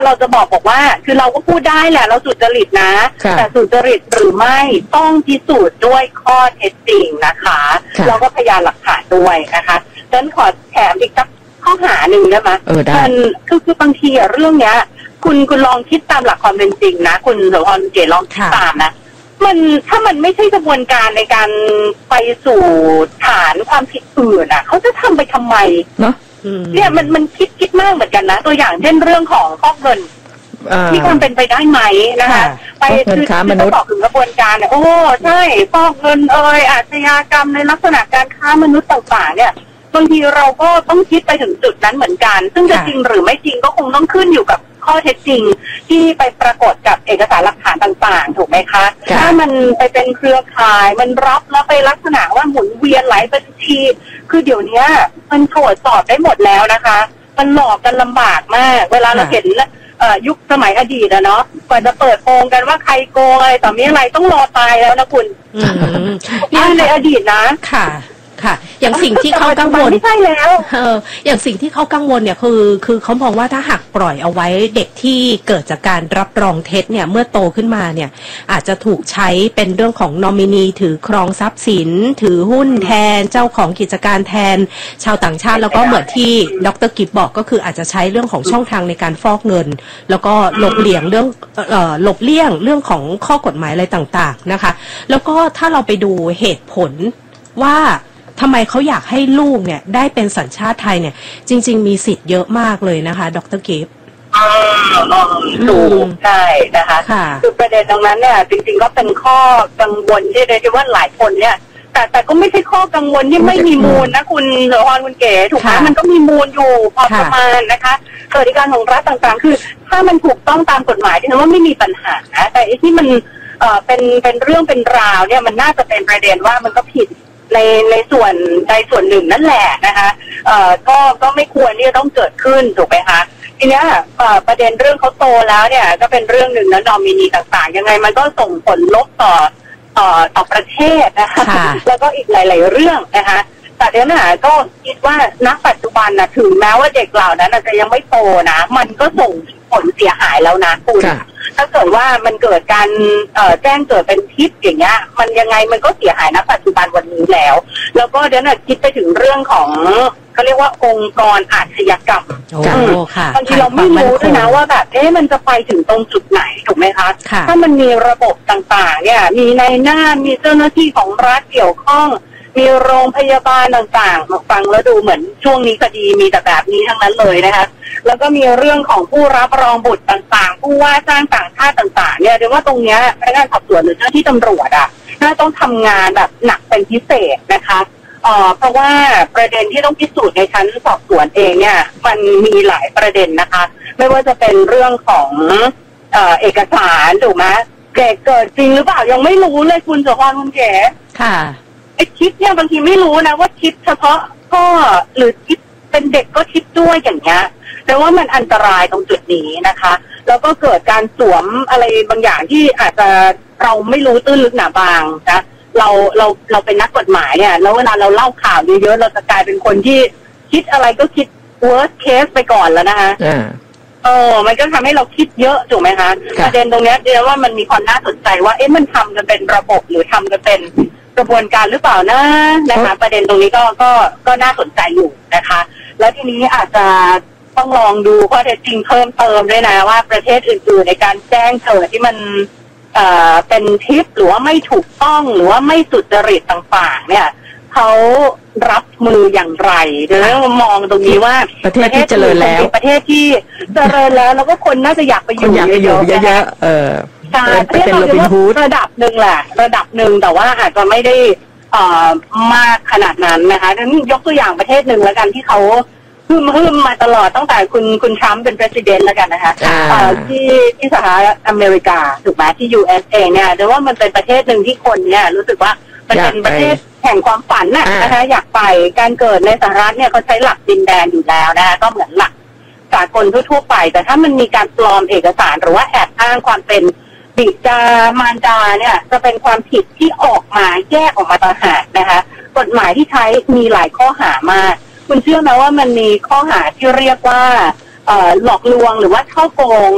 เราจะบอกว่าคือเราก็พูดได้แหละเราสุจริตนะแต่สุจริตหรือไม่ต้องพิสูจน์ด้วยข้อเท็จจริงนะคะแล้วก็พยานหลักฐานด้วยนะคะดังนั้นขอแถมอีกสักข้อหาหนึ่งได้ไหมมันคือบางทีเรื่องเนี้ยคุณลองคิดตามหลักความเป็นจริงนะคุณโสภณเกศลองคิดตามนะมันถ้ามันไม่ใช่กระบวนการในการไปสู่ฐานความผิดอื่นเขาจะทำไปทำไมเนาะเนี่ยมันคิดมากเหมือนกันนะตัวอย่างเช่นเรื่องของฟอกเงินมีความเป็นไปได้ไหมนะคะไปคือจะบอกถึงกระบวนการเนี่ยโอ้ใช่ฟอกเงินอาชญากรรมในลักษณะการค้ามนุษย์ต่างๆเนี่ยบางทีเราก็ต้องคิดไปถึงจุดนั้นเหมือนกันซึ่งจะจริงหรือไม่จริงก็คงต้องขึ้นอยู่กับข้อเท็จจริงที่ไปปรากฏกับเอกสารหลักฐานต่างๆถูกไหมคะถ้ามันไปเป็นเครือข่ายมันรับแล้วไปลักษณะว่าหมุนเวียนหลายบัญชีคือเดี๋ยวนี้มันตรวจสอบได้หมดแล้วนะคะมันหลอกกันลำบากมากเวลาเราเห็นยุคสมัยอดีตเนาะกว่าจะเปิดโปงกันว่าใครโกงอะไรต่อมีอะไรต้องรอตายแล้วนะคุณนี่ในอดีตนะค่ะอย่างสิ่งที่เขากังวลไม่ใช่แล้วอย่างสิ่งที่เขากังวลเนี่ยคือเขามองว่าถ้าหากปล่อยเอาไว้เด็กที่เกิดจากการรับรองเท็จเนี่ยเมื่อโตขึ้นมาเนี่ยอาจจะถูกใช้เป็นเรื่องของนอมินีถือครองทรัพย์สินถือหุ้นแทนเจ้าของกิจการแทนชาวต่างชาติแล้วก็เหมือนที่ดร.กิฟบอกก็คืออาจจะใช้เรื่องของช่องทางในการฟอกเงินแล้วก็หลบเลี่ยงเรื่องของข้อกฎหมายอะไรต่างๆนะคะแล้วก็ถ้าเราไปดูเหตุผลว่าทำไมเขาอยากให้ลูกเนี่ยได้เป็นสัญชาติไทยเนี่ยจริงๆมีสิทธิ์เยอะมากเลยนะคะดร.กิฟถูกใช่นะคะคือประเด็นตรงนั้นเนี่ยจริงๆก็เป็นข้อกังวลที่เรียกว่าหลายคนเนี่ยแต่ก็ไม่ใช่ข้อกังวลที่ไม่มีมูลนะคุณโสภณคุณเก๋ถูกไหมมันก็มีมูลอยู่พอประมาณนะคะสวัสดิการของรัฐต่างๆคือถ้ามันถูกต้องตามกฎหมายที่ว่าไม่มีปัญหาแต่ที่มันเป็นเรื่องเป็นราวเนี่ยมันน่าจะเป็นประเด็นว่ามันก็ผิดในส่วนใดส่วนหนึ่งนั่นแหละนะคะก็ไม่ควรที่จะต้องเกิดขึ้นถูกไหมคะทีนี้ประเด็นเรื่องเขาโตแล้วเนี่ยก็เป็นเรื่องหนึ่งนะนอมินีต่างๆยังไงมันก็ส่งผลลบต่อประเทศนะคะแล้วก็อีกหลายๆเรื่องนะคะแต่เดี๋ยวนี้ก็คิดว่าณปัจจุบันนะถึงแม้ว่าเด็กเหล่านั้นจะยังไม่โตนะมันก็ส่งผลเสียหายแล้วนะคุณถ้าเกิดว่ามันเกิดการแจ้งเกิดเป็นพิษอย่างเงี้ยมันยังไงมันก็เสียหายณปัจจุบันวันนี้แล้วก็เดี๋ยวนี้คิดไปถึงเรื่องของเขาเรียกว่าองค์กรอาชญากรรมบางทีเราไม่รู้ด้วยนะว่าแบบมันจะไปถึงตรงจุดไหนถูกไหมคะถ้ามันมีระบบต่างๆเนี่ยมีในหน้ามีเจ้าหน้าที่ของรัฐเกี่ยวข้องมีโรงพยาบาลต่างๆฟังแล้วดูเหมือนช่วงนี้คดีมีแต่แบบนี้ทั้งนั้นเลยนะคะแล้วก็มีเรื่องของผู้รับรองบุตรต่างๆผู้ว่าจ้างต่างชาติต่างๆเนี่ยเดี๋ยวว่าตรงเนี้ยพนักงานสอบสวนหรือเจ้าหน้าที่ตำรวจน่าต้องทำงานแบบหนักเป็นพิเศษนะคะเพราะว่าประเด็นที่ต้องพิสูจน์ในชั้นสอบสวนเองเนี่ยมันมีหลายประเด็นนะคะไม่ว่าจะเป็นเรื่องของเอกสารถูกไหมเกิดจริงหรือเปล่ายังไม่รู้เลยคุณโสภณคุณเก๋ค่ะไอ้คิดเนี่ยบางทีไม่รู้นะว่าคิดเฉพาะก็หรือคิดเป็นเด็กก็คิดด้วยอย่างเงี้ยแต่ว่ามันอันตรายตรงจุดนี้นะคะแล้วก็เกิดการสวมอะไรบางอย่างที่อาจจะเราไม่รู้ตื้นลึกหนาบางนะเราเป็นนักกฎหมายเนี่ยแล้วเวลาเราเล่าข่าวเยอะๆเราจะกลายเป็นคนที่คิดอะไรก็คิด worst case ไปก่อนแล้วนะคะมันก็ทำให้เราคิดเยอะถูกไหมคะประเด็นตรงนี้เดี๋ยวว่ามันมีความน่าสนใจว่ามันทำกันเป็นระบบหรือทำกันเป็นกระบวนการหรือเปล่านะคะประเด็นตรงนี้ก็น่าสนใจอยู่นะคะแล้วทีนี้อาจจะต้องลองดูข้อเท็จจริงเพิ่มเติมด้วยนะว่าประเทศอื่นๆในการแจ้งเกิดที่มันเป็นทิปหรือว่าไม่ถูกต้องหรือว่าไม่สุจริตต่างๆเนี่ยเขารับมืออย่างไรเดี๋ยวเรามองตรงนี้ว่าประเทศที่เจริญแล้วประเทศที่เจริญแล้วก็คนน่าจะอยากไปอยู่เยอะๆใช่เรียกว่าระดับหนึ่งแหละระดับหนึ่งแต่ว่าอาจจะไม่ได้มากขนาดนั้นนะคะนั้นยกตัวอย่างประเทศหนึ่งแล้วกันที่เขาฮึ่มมาตลอดตั้งแต่คุณทรัมป์เป็นประธานาธิบดีแล้วกันนะคะที่สหรัฐอเมริกาถูกไหมที่ US เองเนี่ยแต่ว่ามันเป็นประเทศหนึ่งที่คนเนี่ยรู้สึกว่ามันเป็นประเทศแห่งความฝันนะคะอยากไปการเกิดในสหรัฐเนี่ยเขาใช้หลักดินแดนอยู่แล้วนะคะก็เหมือนหลักสากลทั่วๆไปแต่ถ้ามันมีการปลอมเอกสารหรือว่าแอบอ้างความเป็นบิดามารดาเนี่ยจะเป็นความผิดที่ออกมาแยกออกมาต่างหากนะคะกฎหมายที่ใช้มีหลายข้อหามากคุณเชื่อไหมว่ามันมีข้อหาที่เรียกว่าหลอกลวงหรือว่าช่อโกง